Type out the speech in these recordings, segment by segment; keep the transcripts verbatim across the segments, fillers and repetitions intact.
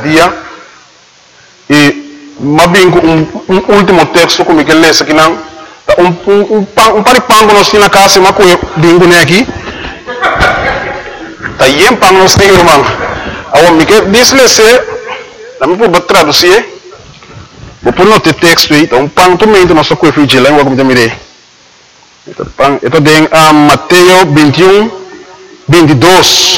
dia. E ma bingo um, um último texto como que lê aqui não. Um um um um paripango nós na casa mas com bingo né aqui. Tá yem pang nós tem irmão. Awam me que dislesse, na me por traduzir. Vou por no texto aí, um pang tu mente nós com fiji lá, vamos te mirar. Então pang, então tem a Mateus vinte e um, vinte e dois.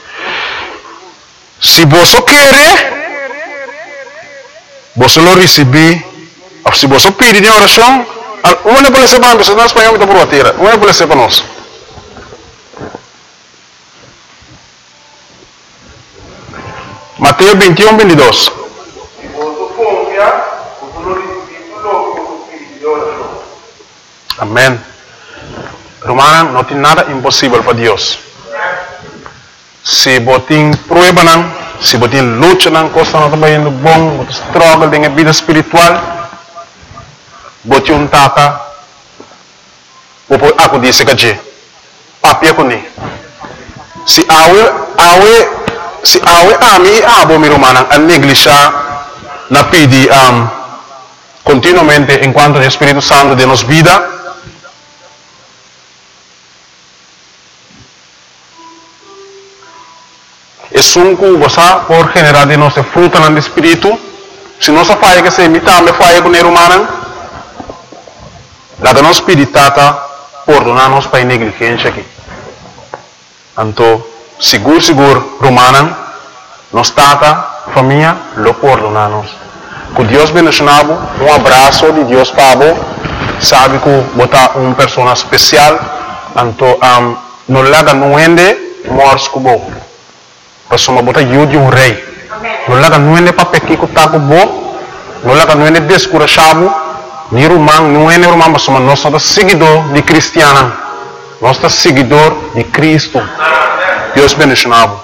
Se você quer, você lo receber. Se você pedir em oração, uma pode ser para nós, nós espanhol está por bater. Uma pode ser para nós. Mateus vinte e um, vinte e dois. Amém. Romana, não tem nada impossível para Deus. Se você tem prueba, se você tem luta, coisa não está indo bom, você struggle com a vida espiritual, você um tata, você aku disse que papi aku ni. Se awe awe se awe ami abo mi romana a negligenciar na pedi um, continuamente enquanto o Espírito Santo de nos vida. Es un cosa por generar de nuestro fruto en el espíritu. Si no se falla que se imita, me falla con el humano. La de nos spiritata por donarnos para negligencia aquí. Anto, seguro, seguro, romana, nos tata, familia, lo perdonamos. Que Dios bendicionado, un abrazo de Dios Pablo, sabe que bota una persona especial, anto, um, no le haga nuende, mors kubo. Pasoma bota yu de um rei. Não laga não é para pequeno que tá com bo, não laga não é descurachado, nem romano, não é romano, mas somos nós somos seguidor de cristiano, nós somos seguidor de Cristo. Deus bendicionado.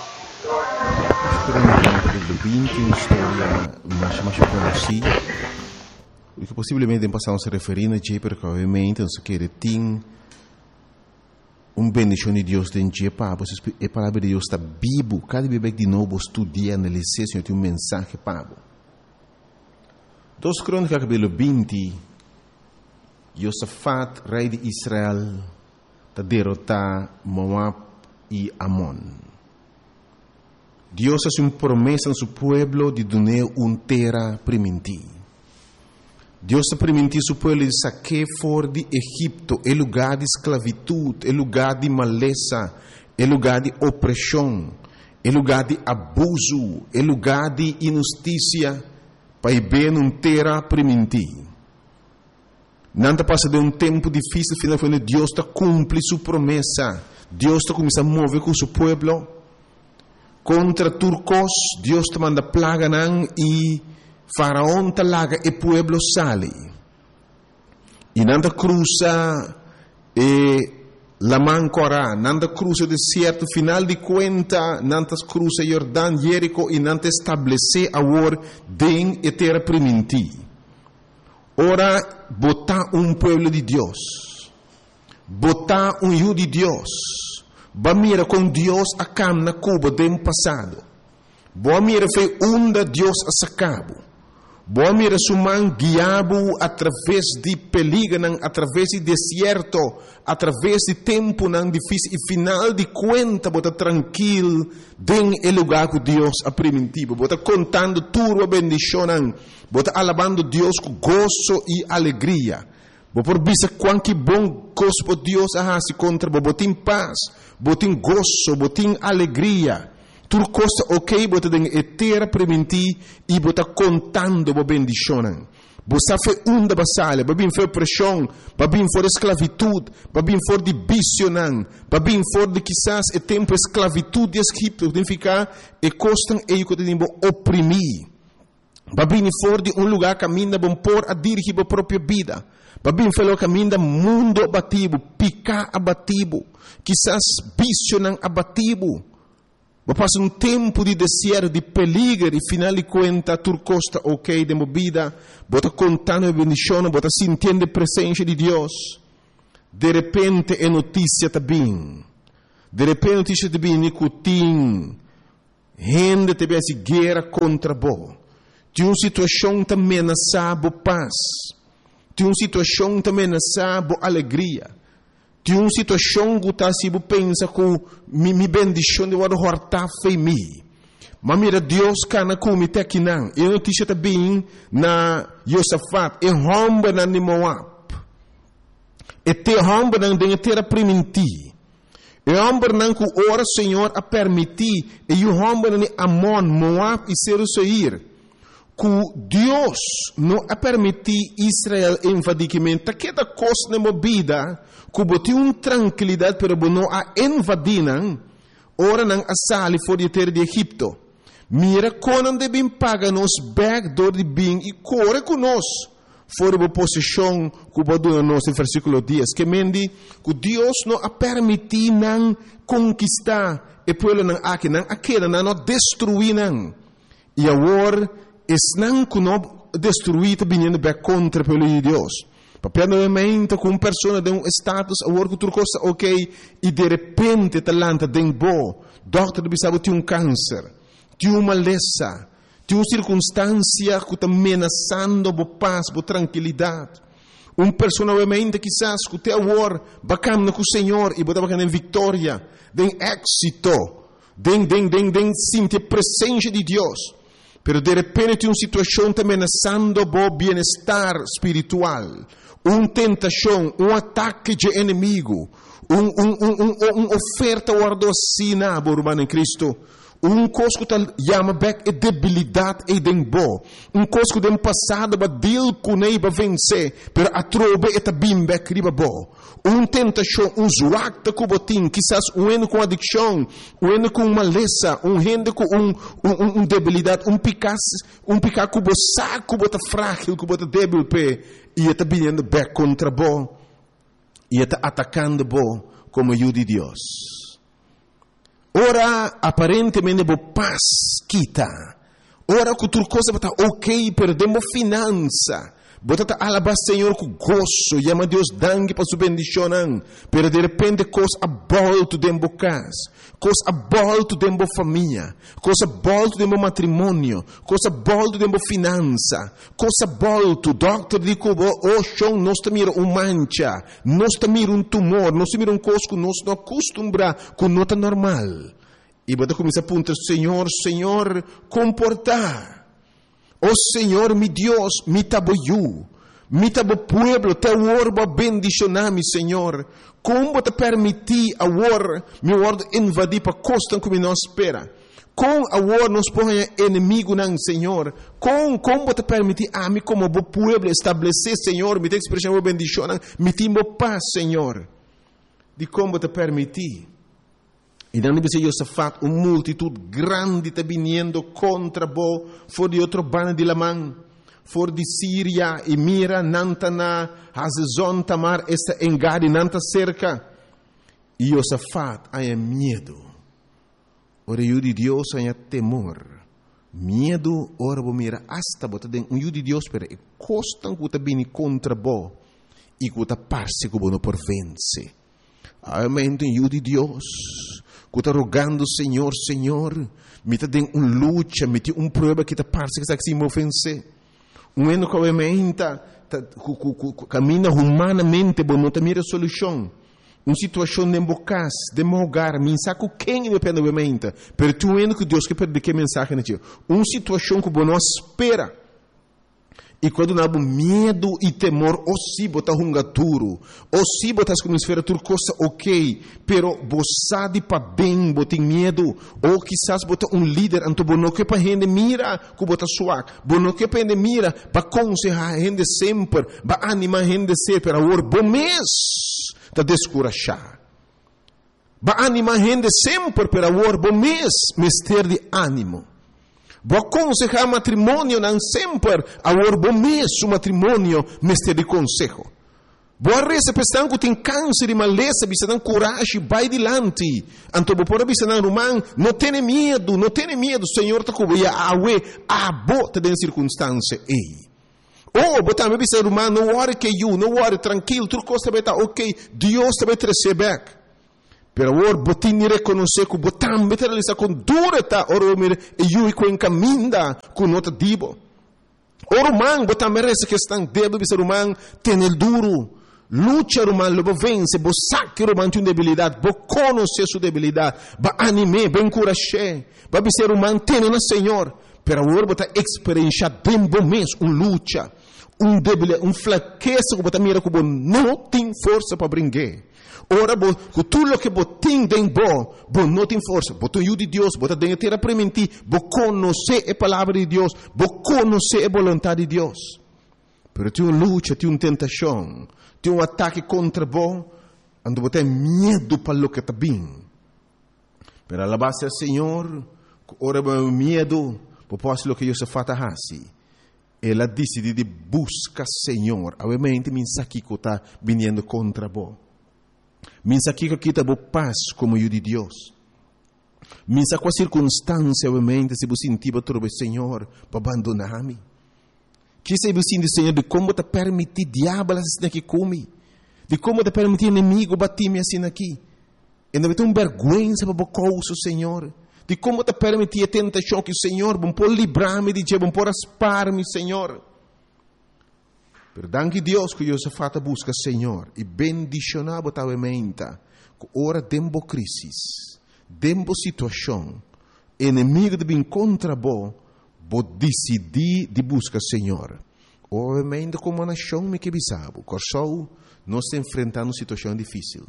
O que possivelmente passamos a referir a Jay, porque obviamente nós queremos ter um bendição de Deus dentro de Pablo, a palavra de Deus está vivo. Cada vez de novo estudia, analisar, Senhor, tem um mensagem Pablo. Dois Crônicas, capítulo vinte, Josafat, rei de Israel, está derrotar Moab e Amon. Deus faz uma promessa no seu povo de dar uma terra primitiva. Deus está permitindo seu povo de saque fora de Egipto, é lugar de esclavitud, é lugar de maleza, é lugar de opressão, é lugar de abuso, é lugar de injustiça, para ir bem numa terra primitiva. Nada passa de um tempo difícil, finalmente Deus está cumprindo sua promessa, Deus está começando a mover com seu povo. Contra turcos, Deus está mandando plaga e Faraón talaga e pueblo sale. E nanda cruza e la mancora, nanda cruza deserto, final de cuenta, nanda cruza Jordán, Jerico e nanda establece agora den e terra primitiva. Ora, botar um pueblo de Deus, botar um yu de Deus, ba mira com Deus a cam na Cuba dem passado, ba mira foi onda Deus a sacabo. Boa mira suman guiabo através de peligro, através de deserto, através de tempo não difícil e final de conta, bota tranquilo, den o lugar que Deus a primitivo, bota contando tudo a bendição, bota alabando Deus com gozo e alegria. Bo por bisa quanto bom gozo Deus a se contra, bo botin paz, botin gozo, botin alegria. Tudo costa ok, bota den etera prementi e bota contando bo bendicionan. Bo sa fe unda basale, babin fe pressão, babin for esclavitud, babin for de bicionan, babin for de quizás e tempo esclavitud de Egipto, tem ficar e costan e que tem bo oprimir. Babin for de um lugar caminha bom por a dirigir a própria vida. Babin felo caminha mundo abativo, picar abativo, quizás bicionan abativo. Passa um tempo de deserto, de peligro, e final de conta, tu costa ok de movida, bota contando a bendição, bota sentindo a presença de Deus. De repente é notícia também. De repente notícia também, nicotim, Gente te se guerra contra bo. Tem uma situação que ameaça bo paz. Tem uma situação que ameaça bo alegria. Tem uma situação que tá se bo pensa com mi mi bendição de wado horta fe mi. Mas mira Deus kana kumi te kinang. E notícia também na Josafat, e romba na Moab. E te romba na den terra primiti. E romba na ku ora Senhor a permitir e o romba na Amon, Moab e Seir. Que Deus não a permitir Israel invadimento. Que da coisa na movida, que botou uma tranquilidade para não a invadir, ora não a sali fora de terra de Egipto. Mira quando devem pagar nos backdoor de bem e corre conosco. Fora da posição que o dona nos no versículo dez, que mendi que Deus não a permitir não conquistar e pueblo não aqui não aquela não destruir não. E agora es não que não destruir também back contra o pueblo de Deus. Papel novamente com uma pessoa de um status agora que tudo coisa ok e de repente talanta den bo, doctor bisabo tem um câncer, tem uma maleza. Tem uma circunstância que está ameaçando a paz, a tranquilidade. Uma pessoa, obviamente, quizás, que tem agora, bacana com o Senhor, e botar bacana em vitória, em êxito, em, em, em, em, sentir a presença de Deus. Pero de repente tem uma situação que está ameaçando o bem-estar espiritual. Uma tentação, um ataque de inimigo, uma um, um, um, um oferta guardocina, burmano em Cristo. Um coisa que chama back é debilidade e dembo. Um coisa que tem passado para deal com ele para vencer, pero a trobe é também back riba bo. Um tentação, um zuacta que botim, quizás um eno com adicção, um eno com maleza, um rende com um um um debilidade, um picas, um picar que bo saco bota frágil, que bota débil pe, e está vindo back contra bo, e está atacando bo como ajuda de Deus. Ora, aparentemente, bo paz quita. Ora, que tudo coisa está ok, perdemos finança. Bota alabar Senhor com gozo, chama Deus dangue para sua bendição. Pero de repente, coisa a volta dentro da casa, coisa a volta dentro da família, coisa a volta dentro do matrimônio, coisa a volta dentro da finança, coisa a volta. O doctor diz que o chão nós também um mancha, nós também um tumor, nós também um coisa que nós não acostumbramos com nota normal. E bota começa a apontar, Senhor, Senhor, comportar. Oh Senhor, mi Deus, mi taboyu, mi tabo pueblo, te orba bendicionar-me, Senhor. Como te permitir a war, mi word invadir para costa como nós espera. Com a war nos põe inimigo não, Senhor. Com como te permitir a mim como bo pueblo estabelecer, Senhor, me te expressão bendição, me timo paz, Senhor. De como te permitir. E não deve ser Josafat, uma multitud grande está vindo contra bo, for de outro bando de Lamã, for de Síria, e mira, Nantana, Hazezon, Tamar, esta engade, Nanta cerca. E Josafat, há medo. Ora, o de Deus, há temor. Medo, ora, bo mira, hasta bota den, o de Deus, pero e costan que está vindo contra bo, e que está parse que bo não por vence. Amém, o de Deus. Que está rogando, Senhor, Senhor, me está dando uma luta, me tem uma prova que está parece que está se me ofense. Um eno que obviamente caminha humanamente, mas não está mira solução. Uma situação de embocas, de mogar, mensagem quem depende obviamente, mas tu eno que Deus quer perder que mensagem na tia. Uma situação que você não espera. E quando não há medo e temor, ou se botar um gaturo, ou se botar como esfera tudo coisa ok, pero você de para bem, botar medo, ou quizás botar um líder, então não que para gente mira, que botar suave, não que para gente mira, para aconselhar a gente sempre, para animar a gente sempre, para o bom mês, para descorachar. Para animar a gente sempre, para o bom mês, mister de ânimo. Vou aconselhar matrimônio não sempre, agora bom mês o matrimônio, mestre de consejo. Vou reza pensando que tem câncer e maleza, bisa tem coragem, vai adiante. Então vou por bisa não romano, não tenha medo, não tenha medo, Senhor tá com a awe, a bota de circunstância ei. Oh, botar me bisa romano, não worry que you, não worry tranquilo, tudo coisa vai estar ok, Deus também te receber. Pero ora botini reconhecer que botam beter lisa com dura ta ora mir e yui com encaminda com nota dibo. Ora man botam merece que estão debo bisa rumang tenel duro. Lucha rumang lobo vence, bo saque rumang tua debilidade, bo conhecer sua debilidade, ba anime, ba encorajar, ba bisa rumang tene na Senhor. Pero ora botam experienciar dembo mês um lucha, um debilidade, um fraqueza que botam mira que bo não tem força para brincar. Ora, bo, com tudo que bo tem dentro bo, bo não tem força, bo tem de Deus, bo tá dentro terra para mentir, bo conhecer a palavra de Deus, bo conhecer a vontade de Deus. Pero tem uma luta, tem uma tentação, tem um ataque contra bo, ando bo tem medo para lo que está bem. Pero a base do Senhor, ora bo medo, bo posso lo que eu se fata hasi. Ela decide de buscar Senhor, obviamente min saki ko tá vindo contra bo. Minsa que kita bo paz como eu de Deus. Minsa com a circunstância, obviamente, se você sentir para trocar Senhor, para abandonar-me. Que se você sentir, Senhor, de como te permitir diabo assim aqui come, de como te permitir inimigo bater-me assim aqui. E não tem uma vergonha para o causa, Senhor. De como te permitir a tentação que o Senhor, bom por livrar-me de Deus, bom por aspar-me, Senhor. Pero danke Deus que Deus fata busca Senhor e bendicionar botavamente que ora dembo crisis, dembo situação, inimigo de bem contra bo, bo decidir de busca Senhor. Obviamente como nação me que bisabo, corsou nós enfrentando situação difícil.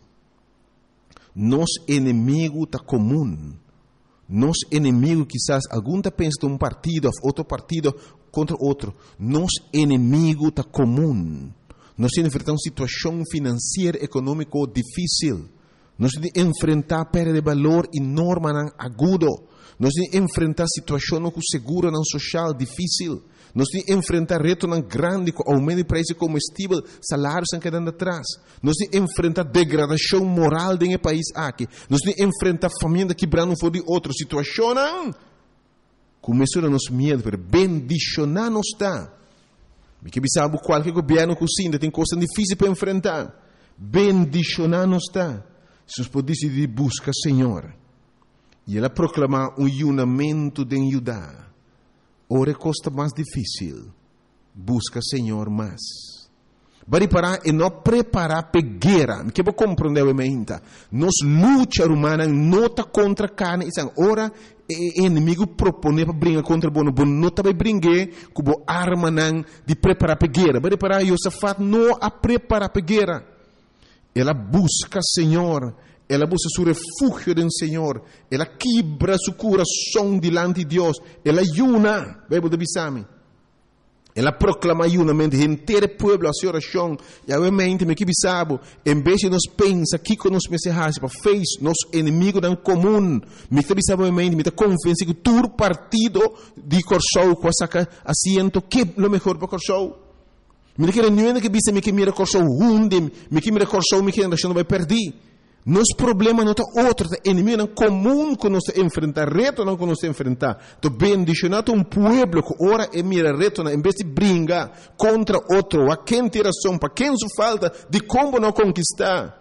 Nos inimigo tá comum. Nos inimigo quizás algum tá pensa de um partido, outro partido contra outro. Nos inimigo está comum. Nós enfrentamos situação financeira, econômica difícil. Nós enfrentar perda de valor enorme, agudo. Nós enfrentar situação com seguro não social difícil. Nós enfrentar reto não grande com aumento de preço de combustível, salários estão quedando atrás. Nós enfrentar degradação moral dentro do país aqui. Nós enfrentar família quebrando fora de outra situação. Não? Começou a nos medo, pero bendicionar não está. Porque sabe qualquer governo que ainda tem coisas difíceis para enfrentar. Bendicionar não está. Se nós podemos decidir buscar Senhor. E ela proclamar um unimento de ajudar. Ora costa mais difícil. Busca Senhor mais. Bari parar e não preparar pegueira. Que vou compreender obviamente. Nos luta humana não está contra carne. Ora o inimigo propõe para brincar contra o bono. Bono não está para brincar com a arma de preparar pegueira. Bari parar Josafat não a preparar pegueira. Ela busca Senhor. Ela busca seu refúgio do Senhor. Ela quebra seu coração diante de Deus. Ela ayuna. Bíblia de Bisame. Ela proclama ayunamento inteiro povo a sua oração. E obviamente, me que bisabo, em vez de nós pensar que com nos mensagens para fez nosso inimigo não comum, me que bisabo obviamente, me que convence que todo partido de Corsou com essa assento que é o melhor para Corsou. Me que não é que bisa me que mira Corsou hunde, me que mira Corsou me que não vai perder. Nosso problema não está outro, é inimigo não comum que nós enfrentar, reto não que nós enfrentar. Então, bendicionado um povo que ora e mira reto, em vez de brincar contra outro, a quem tem razão, para quem só falta, de como não conquistar.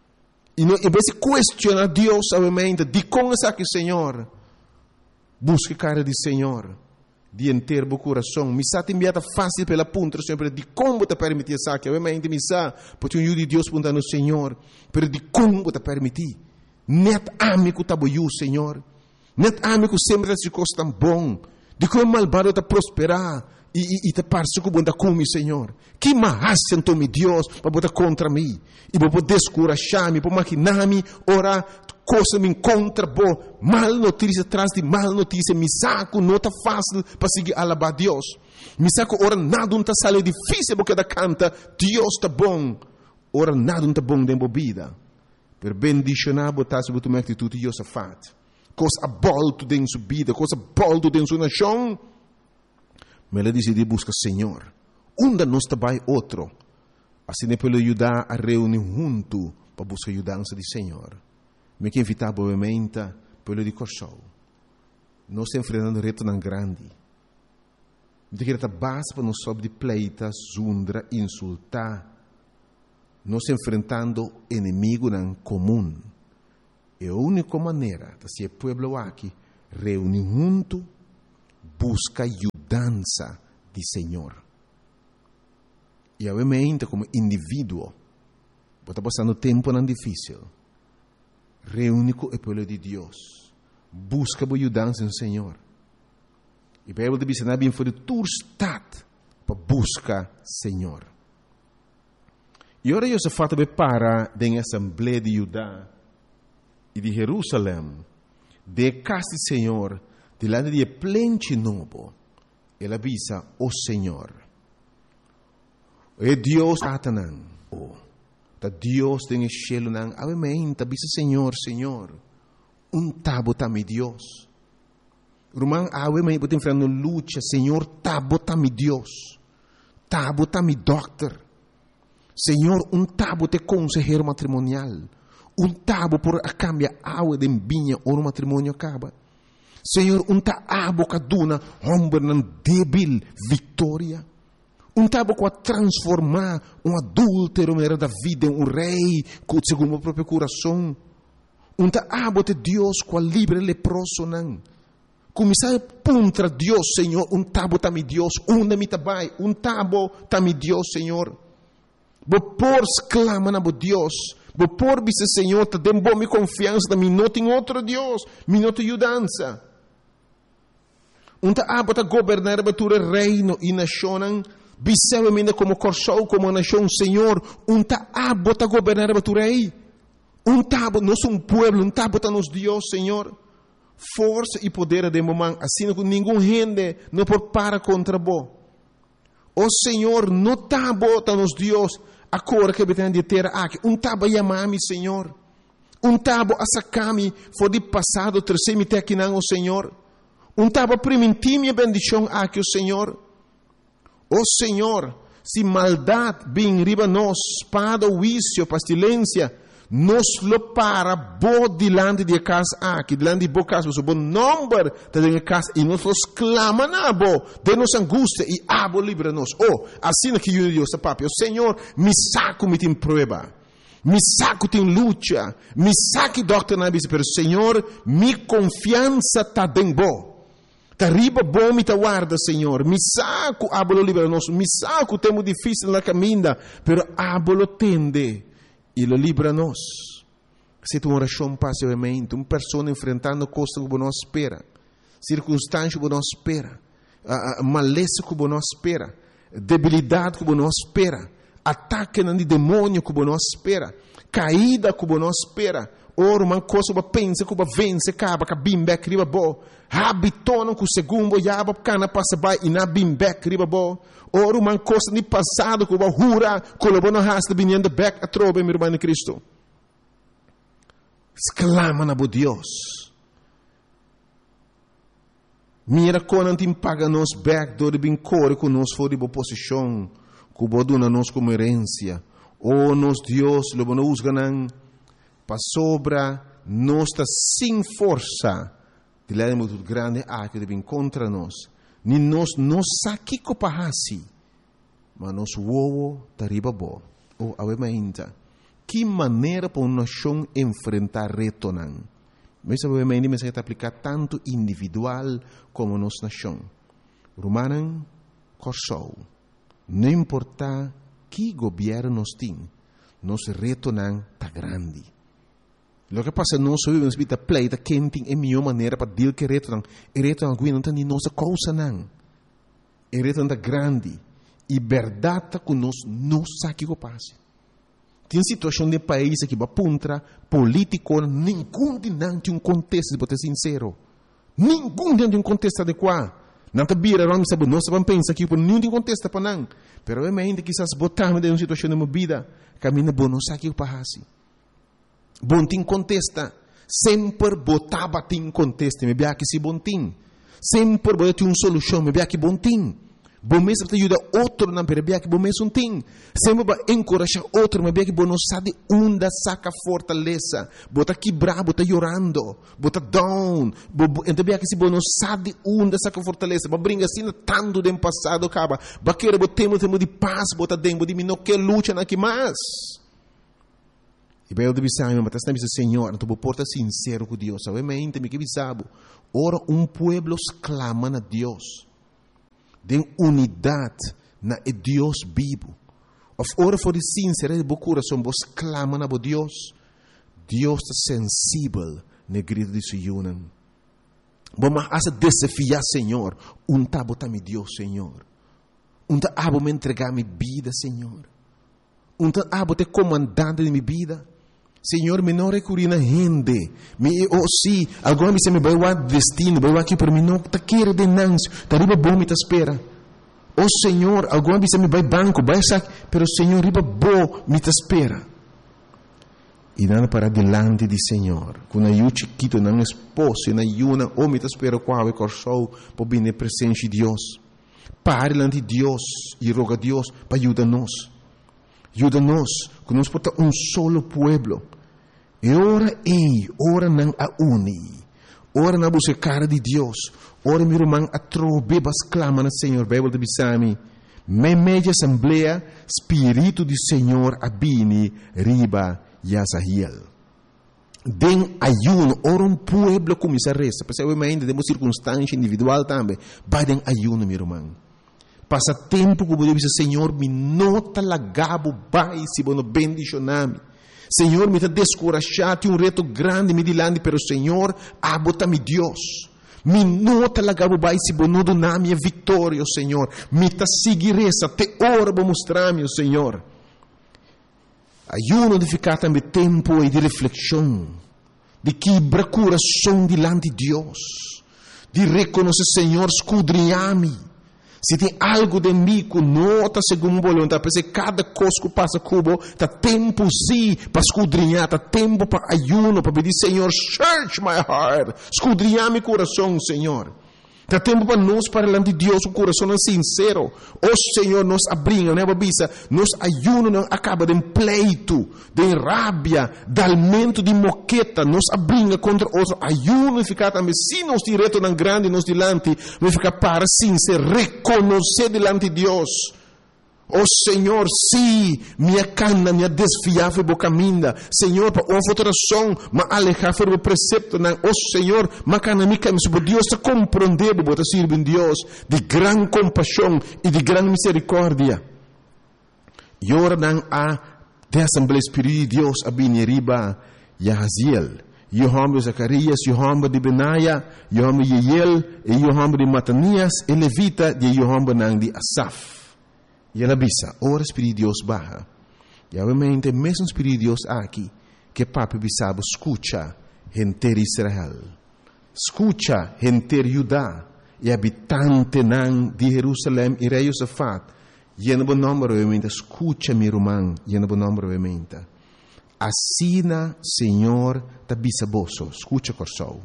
E não, em vez de questionar Deus, obviamente, de como está aqui, Senhor, busque a cara de Senhor, de inteiro o coração. Me está enviada fácil pela ponta, sempre de como te permitir isso aqui. Obviamente, me está, porque o de Deus pergunta no Senhor, pero de como te permitir. Net amigo tá boiu, Senhor. Net amigo sempre se coisa tão bom. De como malvado te prosperar e, e, e te parece que bom da come, Senhor. Que mais sentou me Deus para botar contra mim e para poder descorajar-me, para maquinar-me, orar. Coisa me encontra boa, mal notícia atrás de mal notícia, me saco, não está fácil para seguir alabar Deus. Me saco, ora nada não está sale difícil porque da canta, Deus está bom. Ora nada não está bom dentro da vida. Per bendicionar, botar sobre tua atitude de Josafat. Coisa bolto dentro sua vida, coisa bolto dentro sua nação. Mas ela decidiu buscar Senhor. Onde nós trabalha outro. Assim é para ajudar a reunir junto para buscar a ajudança do Senhor. Me que invitar obviamente pelo de Corsou. Nós estamos enfrentando um reto tão grande. De que a base para nós sobre de pleita, zundra, insultar. Nós estamos enfrentando inimigo não comum. E a única maneira de ser pueblo aqui, reunir junto, busca ajudança do Senhor. E obviamente, como indivíduo, está passando tempo não difícil. Reúne com o pueblo de Deus. Busca a ajudança no Senhor. E a Bíblia diz que não é bem for tua estado para buscar o Senhor. E agora eu se fato para da Assembleia de Judá e de Jerusalém, de casa do Senhor, delante de plente novo, ele avisa o Senhor. E Deus atanan, da Deus tem cielo nan, amém, avisa Senhor, Senhor, um tabo tá mi Deus. Romão, amém, botem frente luta, Senhor, tabo tá mi Deus, tabo tá mi doctor. Senhor, um tabo te consejero matrimonial. Um tabo por a cambia água de vinha ou no matrimônio acaba. Senhor, um tabo caduna homem não débil vitória. Um tabo que a transformar um adúltero era da vida em um rei segundo o próprio coração. Um tabo de Deus que a livre leproso não. Começar contra Deus, Senhor, um tabo tá mi Deus, um da mi tabai, um tabo tá mi Deus, Senhor. Vopor clama na bo Deus. Vopor bise Senhor, te dem bom mi confiança da mi não tem outro Deus, mi não tem ajudança. Um ta abo ta governar batura reino e nação, biseu minda como corsou como nação Senhor, um ta abo ta governar batura rei. Um tabo nós um pueblo, um tabo ta nos Deus, Senhor. Força e poder de momento, assim que nenhum gente não pode parar contra bo. O Senhor, não tabo ta nos Deus. Agora que betendo de terra aqui, um tabo yamami, Senhor. Um tabo asakami, for de passado, terceiro aqui não, o Senhor. Um tabo primitim minha bendição aqui, o Senhor. O Senhor, se maldade vem riba nós, espada, vício, pestilência, nos lo para bo dilante de casa aqui, dilante de bo casa, o bom número de casa, e nós los clama na bo, de nos angústia, e abo livra-nos. Oh, assim que eu Deus, papi, o Senhor, me saco me tem prova, me saco tem luta, me saque doctor na bisa, pero Senhor, mi confiança tá bem bo. Tá riba bom me tá guarda, Senhor. Me saco, abo livra-nos, me saco temo difícil na caminha, pero abo lo tende. E lo libra-nos. Se tu oração passivamente, uma pessoa enfrentando coisas que não espera, circunstâncias que não espera, uh, maleza que não espera, debilidade que não espera, ataque de demônio que não espera, caída que não espera, ora uma coisa que pensa que vence, acaba que bimbek riba bo, habitona que o segundo yaba cana passa by e na bimbek riba bo. Ora uma coisa de passado que o jura colabora na raça vinhando back a trobe meu irmão em Cristo. Exclama na bo Deus. Mira quando tem paga nos back do de bem core com nos for de boa posição, que o dona nos como herência. Oh nos Deus, lo bono usganan para sobra nos está sem força. De lá é muito grande a que deve contra nós. Ni nos nos saki ko pahasi, mas nos wowo tariba bo. O awemainta. Que maneira para uma nação enfrentar reto nan? Mas awemainta me se aplicar tanto individual como nos nação. Romanan corsou. Não importa que governo nos tem, nos reto nan tá grande. Lo que passa não só vivemos vida pleita quente é a melhor maneira para dizer que reto não, é reto não não tem nossa causa não, é reto não grande e verdade que nós não sabe que passa. Tem situação de país que va puntra político nenhum de não tem um contexto para ser sincero, nenhum de um contexto adequado. Não te vira não sabe nós vamos pensar que por nenhum tem contexto para não, pero é ainda que essas botar de uma situação de uma vida caminha bom não sabe que passa. Bom tim contesta, sempre botava tim contesta, me bia que se bom tim, sempre botava uma solução, me bia que bom tim, bom mesmo te ajuda outro na me bia que bom mesmo tim, sempre ba encorajar outro, me bia que bom não sabe onde saca fortaleza, bota quebrar, bota chorando, bota down, então bia que se bom não sabe onde saca fortaleza, ba brinca assim tanto do passado acaba, ba querer botemos tempo de paz, bota dentro de mim não quer luta na que mais. E bem, eu te bisamo, mas está dizendo, Senhor, tu porta sincero com Deus. Obviamente, me que bisamo. Ora, um pueblo clama a Deus. De unidade na Deus vivo. Of ora for de sincero de coração, vos clama na Deus. Deus está sensível na grito de suyunan. Vamos a desafiar, Senhor. Um tabo tá mi Deus, Senhor. Um tabo me entregar minha vida, Senhor. Um tabo te comandante de minha vida. Senhor, me não recorri na gente. Me, oh, sim, agora me se me vai o destino, vai aqui para mim, não tá querer de nancio, tá riba bom me tá espera. Oh, Senhor, agora me se me vai banco, vai sac, pero Senhor, riba bom me tá espera. E nada para delante de Senhor, com a chiquito, não esposo, na yuna, ou me tá espera qual é corso, para vir na presença de Deus. Pare delante de Deus e roga a Deus para ajudar-nos. Ajuda-nos, que nós podemos um solo pueblo. E ora ei, ora não a uni. Ora na buscar de Deus. Ora meu irmão a trobe bas clama na Senhor. Bíblia de Bisami. Me media assembleia, Espírito do Senhor abini riba Yazahiel. Den ayuno, ora um pueblo começa a resta. Possivelmente temos circunstância individual também. Vai den ayuno, meu irmão. Passa tempo que eu dizer, Senhor, me nota lagabo bai se bono bendicionami. Senhor, me está descorajado, tem um reto grande me dilante, pero Senhor, abota-me Deus. Me nota lagabo bai se bono donami a vitória, Senhor. Me está seguir essa, te ora para mostrar-me, Senhor. Ayuno de ficar também tempo e de reflexão, de quebrar coração dilante de Deus, de reconhecer, Senhor, escudrinhar-me. Se tem algo de mim que não está segundo a vontade, porque cada coisa que passa cubo, está tempo sim para escudrinhar, está tempo para ayuno, para pedir, Senhor, search my heart, escudrinhar meu coração, Senhor. Está tempo para nós, para diante de Deus, o coração é sincero. O Senhor nos abriga, né, babisa? Nos ayuno não acaba de pleito, de rábia, de alimento de moqueta, nos abriga contra outro. Ayuno e ficar também, se nós direto não grande, nos dilante, vai ficar para sincero, reconhecer dilante de Deus. Oh Senhor, sim, minha cana, minha desfiável boca minda. Senhor, para uma alteração, mas alejar o precepto, não. Oh Senhor, mas cana mica, mas Deus te compreender, bota sirve em Deus, de gran compaixão e de gran misericórdia. E ora não há de Assembleia Espírita de Deus, a bineriba, Yahaziel. Yohamba Zacarias, Yohamba de Benaia, Yohamba Yeyel, e Yohamba de Matanias, e Levita, de Yohamba nang de Asaf. E ela bisa, ora Espírito de Deus barra. E obviamente, mesmo Espírito de Deus aqui, que papi bisabo, escucha, gente Israel. Escucha, gente Judá, e habitante nan de Jerusalém e rei Josafat. E no bom nome, obviamente, escucha, meu irmão, e no bom nome, obviamente. Assina, Senhor, da bisaboso, escucha, corsou.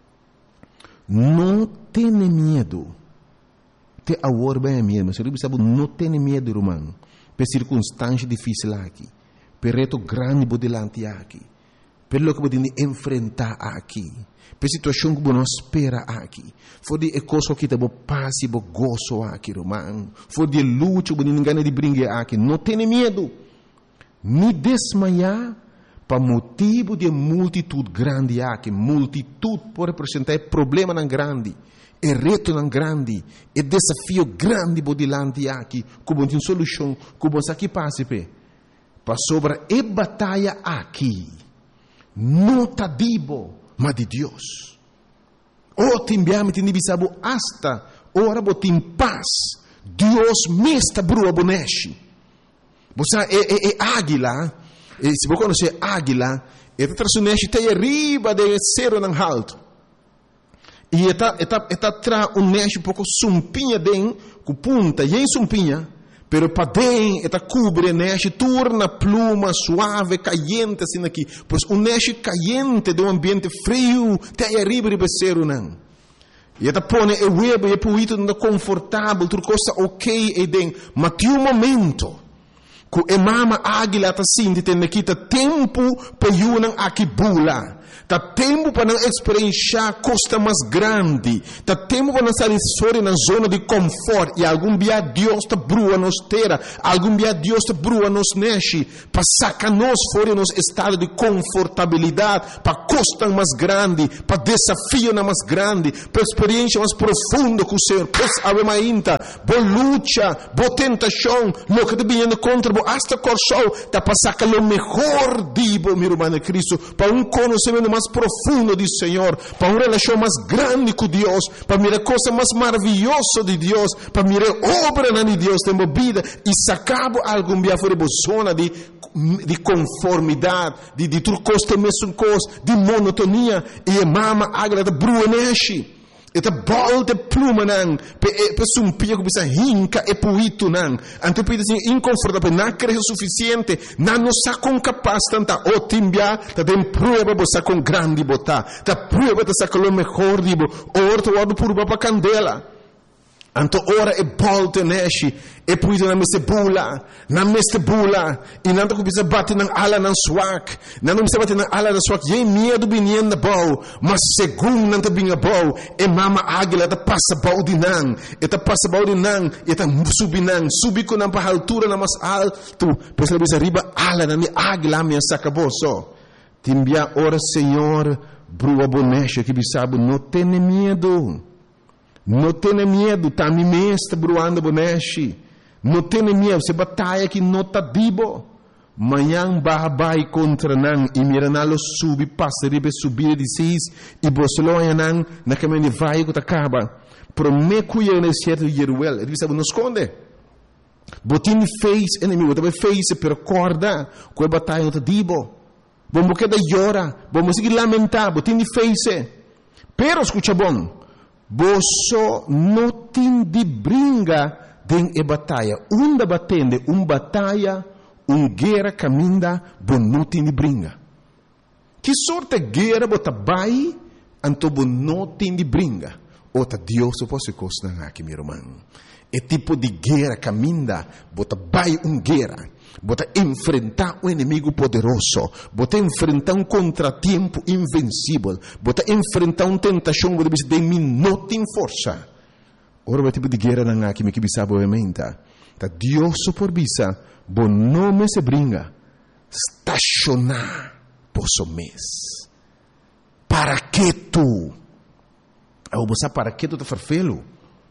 Não tenha medo. Te agora bem mesmo, mas eu sabe não tem medo, irmão, por circunstância difícil aqui, por reto grande por delante aqui, por lo que podemos enfrentar aqui, por situação que não espera aqui, for de coisa que te bo paz e bo gozo aqui, irmão, for de luta que não ganha de brincar aqui, não tem medo, nem desmaiar, para motivo de multitude grande aqui, multitude pode representar problema não grande. É reto não grande, é desafio grande por delante aqui, como tem solução, como aqui passa para sobre a batalha aqui, não está dibo, mas de Deus. O timbiame tem bisabo hasta ora botim paz, Deus me está brua boneshi. Você é, é, é águila, e se você conhecer águila, é trasuneste tem arriba de cero não alto. E está está está tra um neste pouco sumpinha den com punta e sumpinha, pero para den está cubre neste torna pluma suave caliente assim aqui, pois um neste caliente de um ambiente frio tem arriba de cero não. E está põe o web e puito não confortável, tudo coisa ok e den, mas tem um momento que a mama águila está assim, tem aqui tempo para yunang aqui bula. Tá tempo para não experienciar coisa mais grande. Tá tempo para não sair fora na zona de conforto. E algum dia Deus te brua nos terra. Algum dia Deus te brua nos neche. Para sacar nós fora nos estado de confortabilidade. Para coisa mais grande. Para desafio mais grande. Para experiência mais profunda com o Senhor. Pois ave mainta. Boa luta. Boa tentação. Lo que te vindo contra. Boa hasta corsol. Tá para sacar o melhor dibo, meu irmão Cristo. Para um conhecimento mais profundo do Senhor, para uma relação mais grande com Deus, para mirar coisa mais maravilhosa de Deus, para mirar obra de Deus na vida e sacar algum dia fora da zona de, de conformidade, de, de tudo coisa mesmo coisa, de monotonia, e a mama agrada bruaneshi. Eta bolte pluma nang pe pe sumpia ko bisa hinka e puito nang ante pide sin inconfortable na creio suficiente na no sa con capaz tanta o timbia ta den prueba bo sa con grandi bota ta prueba ta sa con lo mejor dibo orto wadu purba pa candela anto ora e bolte neshi e puito na meste bula na meste bula e nanta ko bisa bate nang ala nang swak na no bisa bate nang ala nang swak ye medo binien na bau mas segun nanta binga bau e mama águila ta passa bau dinang e ta passa bau dinang e ta subinang subi ko nang pa altura na mas alto pois la bisa riba ala na mi águila mi sacaboso timbia ora Senhor brua bonecha que bisabo no tene medo. Não tenha medo, tá me mesta bruando bonechi. Não tenha medo, se batalha que não tá dibo. Manhã barra vai contra nan e mira na lo subi passa ribe subir de seis e bosloia nan na caminho vai que acaba. Prome cuia no certo yeruel, ele sabe não esconde. Botin face inimigo, também face per corda, com a batalha não tá dibo. Vamos que da llora, vamos seguir lamentar, botin face. Pero escucha bom. Boso não tem de brinca den e batalha. Uma batende, um batalha, um guerra caminda, bom não tem de brinca. Que sorte guerra bota bai, anto bom não tem de brinca. Ota Deus se posso costar aqui, meu irmão. É tipo de guerra caminda, bota bai um guerra. Bota enfrentar um inimigo poderoso, bota enfrentar um contratempo invencível, bota enfrentar uma tentação que você tem não tem força. Ora, o tipo de guerra não há que me que sabe obviamente. Tá Deus por bisa, bom nome se brinca, estacionar posso mês. Para que tu? Ao você para que tu te farfelo?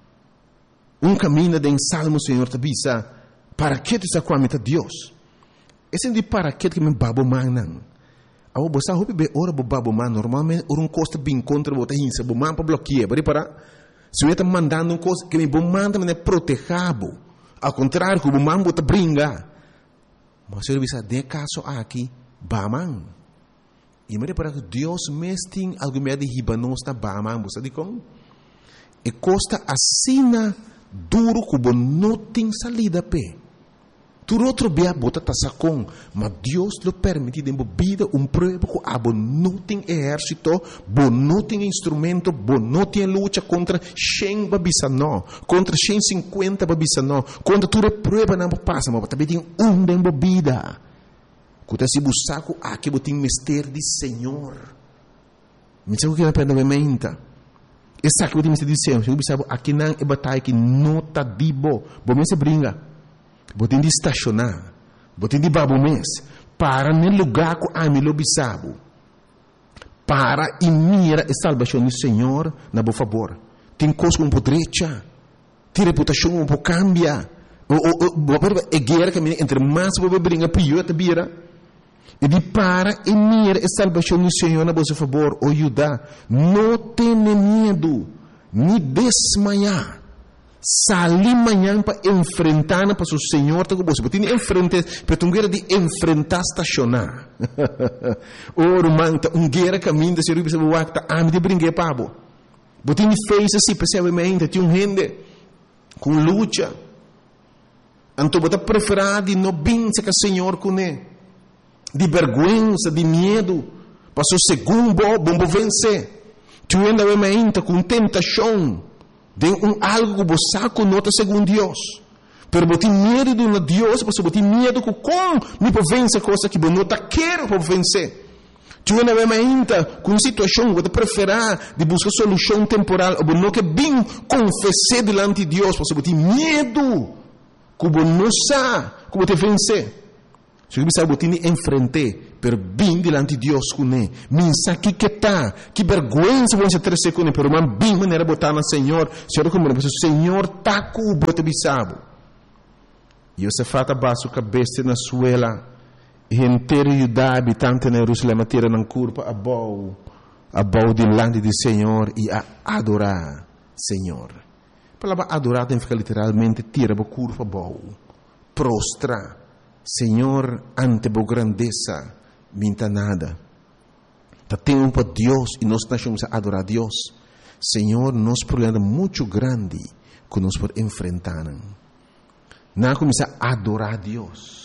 Um caminho de salmo Senhor te bisa. Para que tu sabe a Deus? Esse de para que que me babo manan. Ao você hope be ora bo babo man normalmente ora um costa bem contra bota hinsa bo man para bloquear, bari para. Se eu está mandando um coisa que me bo manda me protegabo. Ao contrário, que bo man bota brinca. Mas eu bisa de caso aqui baman. E me para que Deus mesting algo me de hibanos na baman, você de como? E costa assina duro que não tem salida pé. Tu outro bia bota tasacon, mas Deus lo permite de vida um prova que abo não tem exército, bo não tem instrumento, bo não tem luta contra cem babisano, contra cento e cinquenta babisano, contra tu prova não passa, mas também tem um de vida. Quando se buscar aqui botem mistério de Senhor. Me sabe o que é para menta? Essa que eu te disse, eu sabe aqui não é batalha que não tá dibo, bom me se brinca. Botem de estacionar, botem de babo mês, para no lugar que a mim lo bisabo, para e mira a salvação do Senhor na boa favor. Tem coisa um pouco direita, tem reputação um pouco cambia, é guerra que entre mais você brinca pior te vira. E de para e mira a salvação do Senhor na boa favor, o Judá, não tenha medo, nem desmaiar. Salir amanhã para enfrentar para o Senhor, tá com você. Você tem enfrentar, para um guerra de enfrentar estacionar. Ora, manta, um guerra caminho de ser você vai estar a me de brincar pabo. Você tem fez assim, percebamente, tem um rende com luta. Então você preferir de não vencer com o Senhor com ele, de vergonha, de medo, para o segundo bom vencer. Tu ainda vai com tentação. De um algo que você conota segundo Deus. Pero você tem medo de um Deus, você tem medo que com me vencer coisa que você não quer vencer. Tu não é ainda com situação, você preferir de buscar solução temporal, ou não que bem confessar diante de Deus, porque você tem medo, que você não sabe, que você vencer. Se você sabe, você tem que enfrentar, pero bem diante de Deus com ele. Minsa que que tá, que vergonha você ter com ele, pero man bem maneira botar na Senhor, Senhor como o Senhor tá com o bote bisabo. E você fata baixo cabeça na suela. E inteiro Judá, habitante na Jerusalém, tira na curva a bom, a bom diante do Senhor e a adorar Senhor. A palavra adorar tem que literalmente tira a curva bom, prostra, Senhor, ante a grandeza, minta nada. Tá tempo para Deus e nós estamos a adorar a Deus. Senhor, nosso problema é muito grande que nós podemos enfrentar. Não começar a adorar a Deus.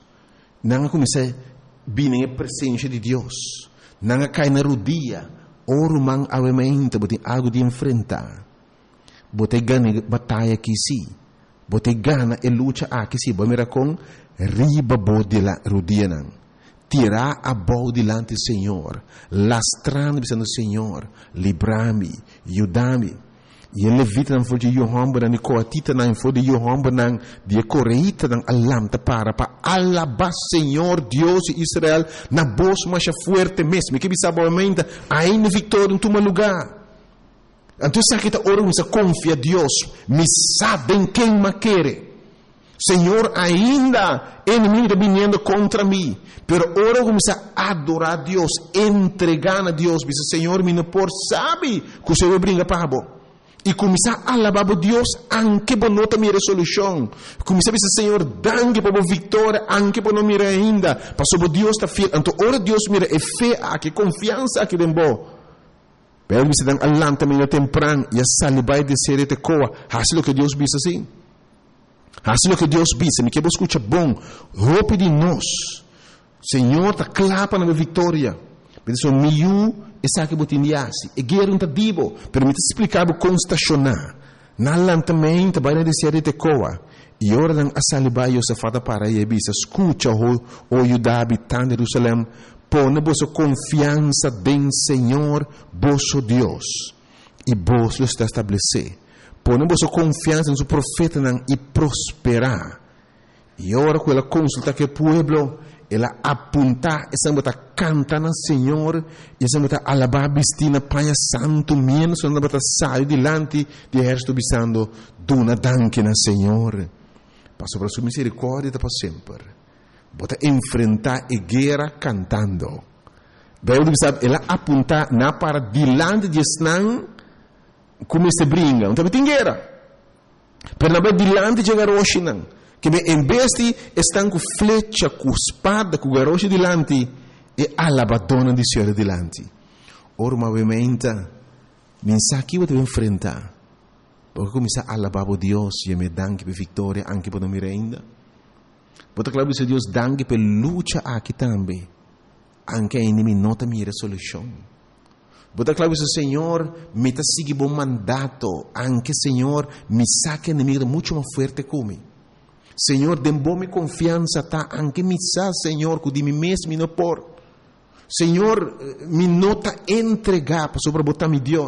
Não começar a vir na presença de Deus. Não cair na rodia. Oro man avementa, bote algo de enfrentar. Bote ganha batalha aqui sim. Bote ganha e luta aqui sim. Bomera com riba bode la rodia não. Tirar a boa diante do Senhor. Lastrando pensando Senhor. Libra-me. Ajuda-me. E ele levita não foi de Yohamba não, e coatita não foi de Yohamba não, de correita não, alam ta para para alabar Senhor Deus de Israel na voz mais forte mesmo, que bisabamente ainda vitória em teu lugar. Então sabe que tá ora você confia Deus, me sabem quem me quer. Senhor ainda inimigo vindo contra mim, pero ora você adorar Deus, entregar a Deus, diz Senhor, me não por sabe que o Senhor brinca para bo. E começar a alabar a Deus, anche por nota minha resolução. Começar a dizer, Senhor, dangue por a vitória, anche por não mirar ainda. Passou Deus está fiel. Então, ora Deus mira é fé, aqui confiança aqui dentro. Pero você dá alanta meio temprano e a salibai de ser te coa. Assim o que Deus diz assim. Assim o que Deus diz. Me quero escutar bom. Roupa de nós. Senhor, está clapa na vitória. Pensa, miu essa que botindiasi. E guerra não dibo. Permite explicar o como estacionar. Na lantamento, vai na ser te coa. E ora não a salibai se fada para e bisa. Escuta o o Judá habitante de Jerusalém. Põe vossa confiança em Senhor, vosso Deus. E vos lo está estabelecer. Põe vossa confiança em seu profeta e prosperar. E ora com ela consulta que o povo ela apunta, essa bota canta na Senhor, e essa bota alabar bistina panha santo menos, essa bota sai dilante de exército bisando, duna danke na Senhor. Passou para sua misericórdia para sempre. Bota enfrentar a guerra cantando. Bem, sabe, ela apunta na para dilante de Snan, como se brinca, não tem guerra. Pero na dilante de Garoshinan. Que em vez de estar com flecha, com espada, com garoche dilante, e alabadona de Senhor dilante. Ora, obviamente, mensagem que você vai enfrentar. Porque começar a alabar a Deus e me danke por vitória, anche por não me ainda. Porque claro que Deus danke por luta aqui também. Anche a inimigo nota minha resolução. Porque claro que Senhor me está seguindo bom mandato, anche Senhor me saque inimigo muito mais forte comigo. Senhor, dê-me confiança, tá? Anche me sa, Senhor, que de mim mesmo não por. Senhor, me nota entregar para sobre botar mi Deus.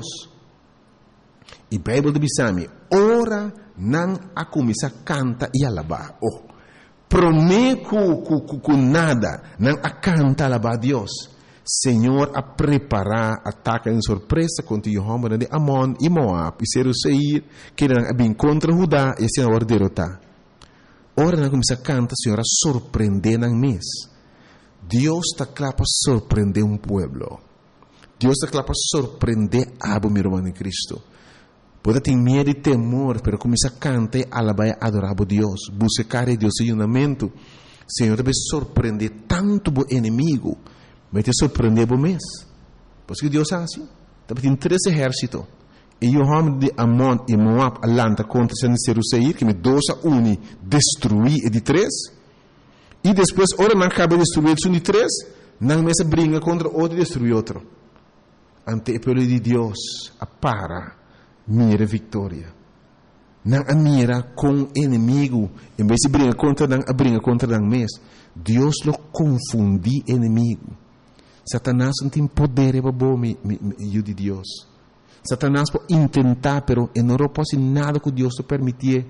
E Bíblia de Bisami, ora não a começar canta e alabar. Oh, prometo com nada, não a canta alabar a Deus. Senhor, a preparar ataque em surpresa contra Jehová de Amon e Moab e Seir, que não bem contra Judá e se não derrotar. Ora não começa a cantar, Senhor, a surpreender na mês. Deus está claro para surpreender um povo. Deus está claro para surpreender a meu irmão em Cristo. Pode ter medo e temor, mas começa a cantar e alabar e adorar a Deus. Buscar a Deus em unamento. Senhor, deve surpreender tanto o inimigo, mas te surpreender o mês. Porque Deus é assim. Deve ter três exércitos. E Jehová de Amon e Moab alanta contra Seir, que me dois a uni destruir e de três. E depois, ora não acaba de destruir um de três, não me se brinca contra outro e destruir outro. Ante o povo de Deus, a para, mira vitória. Não a mira com inimigo, em vez de brincar contra, não a brinca contra não mês. Deus lo confundi inimigo. Satanás não tem poder para bom me de Deus. Satanás pode tentar, pero não pode nada que Deus te permitir.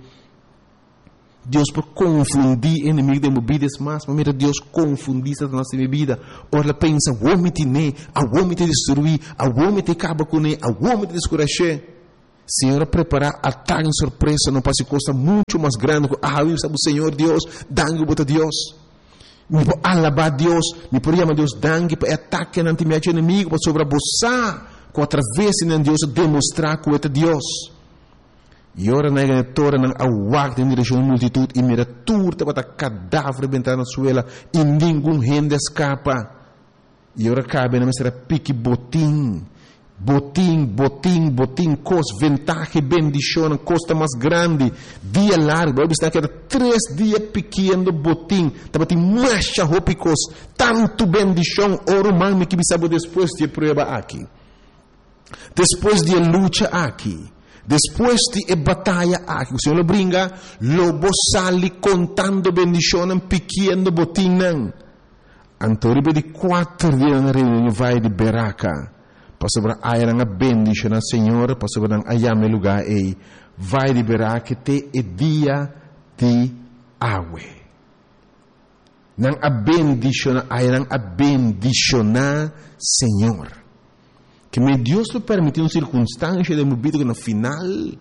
Deus pode confundir inimigo de minha vida, mas mira Deus confundir Satanás de minha vida. Ora pensa, vou me tener, vou me te destruir, vou me te acabar com ele, vou me te descuracher. Senhor, preparar ataque surpresa não pode custar muito mais grande. Ah, eu sabe o Senhor Deus, dangue para Deus. Me pode alabar Deus, me pode chamar Deus dangue para ataque ante meu inimigo, para sobreabusar. Com através de Deus demonstrar que é Deus. E ora na igreja não awak em direção à multitud e mira turta para cadáver bentar na suela e nenhum rende escapa. E ora cabe na será pique botim, botim, botim, botim, cos ventaja, bendição, costa mais grande, dia largo, está que era três dias pequeno botim, estava tem mais ropicos, tanto bendição, ora man me que sabe depois de prova aqui. Depois de luta aqui, depois de batalha aqui, o Senhor brinca, lobo sali contando bendição pequeno botinho. Antoribe de quatro dias na reunião vai de Beraca, para sobre a era bendição na Senhor, para sobre a ayame lugar aí, vai de Beraca te é dia de água. Não a bendição, a era a bendição na Senhor. Que me Deus lhe permitiu uma circunstância de minha vida que no final,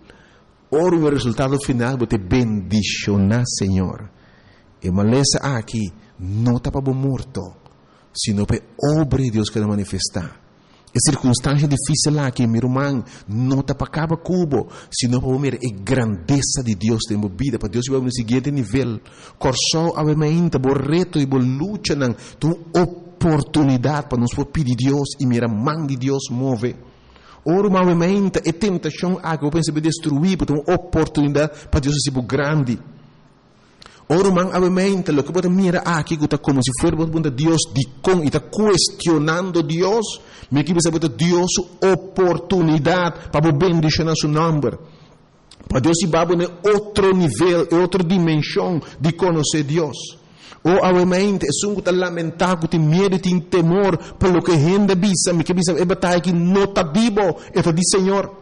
ora o resultado final, vou te bendicionar, Senhor. E maleza aqui, não está para morto, sino para obra de Deus que vai manifestar. E circunstância difícil aqui, meu irmão, não está para acabar cubo, sino para ver a grandeza de Deus em minha vida, para Deus vai no seguinte nível. Corso, obviamente, por reto e por luta, tu oportunidade para nos pedir Deus e mirar mão de Deus move. Ora, movimento e tentação a que eu penso destruir, porque uma oportunidade para Deus ser grande. Ora, movimento, o que você mira aqui, que está como se fosse Deus de com e está questionando Deus, me que você bota Deus oportunidade para bendicionar seu nome. Para Deus se baba em outro nível, em outra dimensão de conhecer Deus. Ou obviamente, é um que lamentar, que tem medo, tem temor, pelo que gente bisa, me que bisa, é batalha que não está vivo, é do Senhor.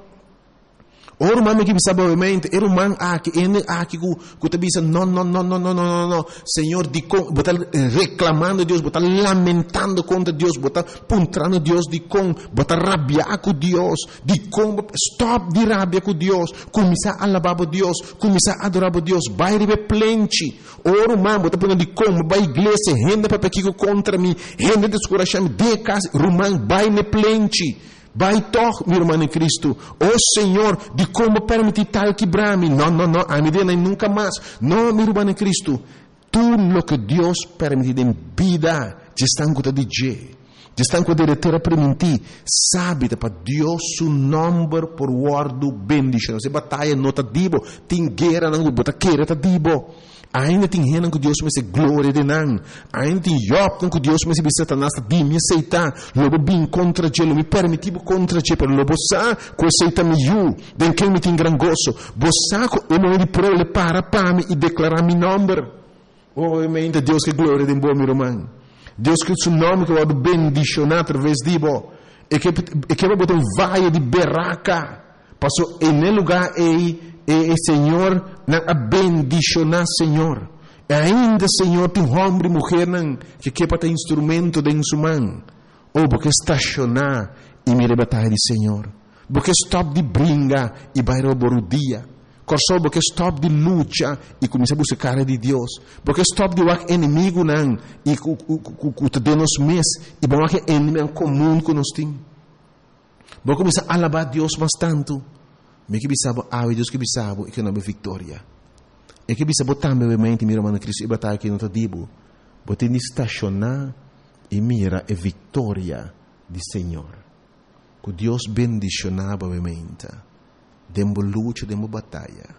Ora, mami que bisa, obviamente, é um man aqui, é aqui que te bisa, não, não, não, não, não, não, não, Senhor, de com, botar reclamando Deus, botar lamentando contra Deus, botar puntrando Deus, de com, botar rabiar com Deus, de com, stop de rabia com Deus, começar a alabar Deus, começar a adorar Deus, vai receber plente. Ora, mami, botar punhando de com, vai igreja, renda para pequeno contra mim, renda descorachar-me, de casa, rumang, vai ne plente. Vai toch, meu irmão em Cristo. Oh Senhor, de como permitir tal quebrar-me? Não, não, não, a medida nem nunca mais. Não, meu irmão em Cristo. Tudo o que Deus permite em vida, já está com o D J. Já está com a diretora permitir. Sabe, para Deus, o nome por guardo bendição. Se batalha, não está dibo. Tem guerra, não está queira, está dibo. Ainda tem gente que Deus me se glória de não. Ainda tem Job que Deus me se Satanás de me aceitar. Logo bem contra ele, me permitiu contra ele, pero logo sa que aceita me eu, den que me tem gran gozo. Bosa ko o me prole para para me e declarar mi nome. Oh, mente Deus que glória de bom meu irmão. Deus que seu nome que vai bendicionar através de bo. E que e que vai botar um vale de Beraca. Passou em lugar aí e Senhor, na bendicionar Senhor. E ainda Senhor tem homem e mulher que quer para ter instrumento de sua mão. Ou porque estacionar e me batalha de Senhor. Porque stop de brinca e vai roubar o dia. Corso porque stop de luta e começa a buscar de Deus. Porque stop de wak inimigo não e que te dê nos mês e bom que inimigo comum que nós temos. Porque começa a alabar Deus mais tanto. Me que bisabo, ah, Deus que bisabo, e que não é vitória. E que bisabo também, obviamente, mira, mano, Cristo, e batalha que não está dibo. Bote de estacionar e mira a vitória do Senhor. Que Deus bendicionava, obviamente. Dembo luta, dembo batalha.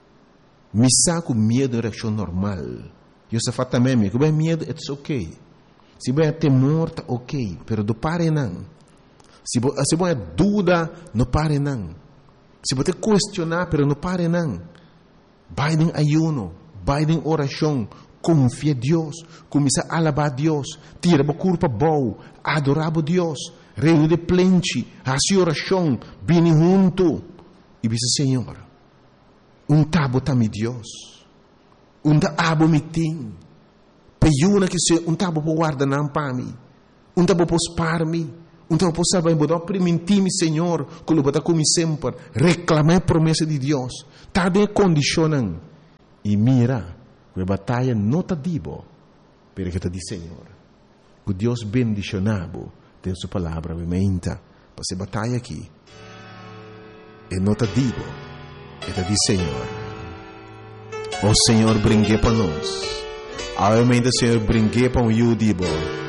Me saco medo em reação normal. Eu só faço também, que bem medo, it's ok. Se bem temor, tá ok, pero do pare não. Se bem dúvida, não pare não. Se você questionar, pero não pare não. Vai em ayuno, vai em oração, confia em Deus, começa a alabar a Deus, tira a culpa boa, adorar a Deus, reino de plente, a sua oração, bem junto. E diz, Senhor, um tabo também Deus, um tabo me tem, peiuna que se um tabo para guardar não para mim, um tabo para spar me, um tabo para salvar me, para permitir-me, Senhor, que eu vou como sempre, reclamar a promessa de Deus, está de condicionando, e mira, que a batalha não está dibo, pero que está de Senhor, que Deus bendicionado, tem sua palavra, obviamente, para essa batalha aqui, e não está dibo, está de Senhor, o Senhor brinque para nós, obviamente o Senhor brinque para o Yudibo,